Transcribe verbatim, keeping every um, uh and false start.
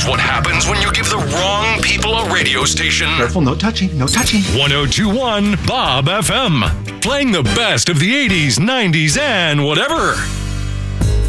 is what happens when you give the wrong people a radio station. Careful, no touching, no touching. one oh two point one Bob F M. Playing the best of the eighties, nineties, and whatever.